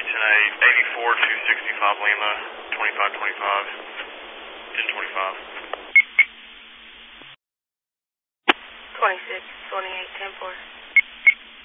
It's an 84 265 Lima, 2525, 1025. 26, 28, 10-4.